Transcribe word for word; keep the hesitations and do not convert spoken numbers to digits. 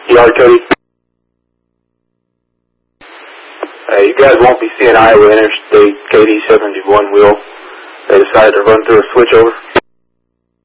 Yard, Cody. Uh, you guys won't be seeing Iowa Interstate K D seventy-one wheel. They decided to run through a switchover.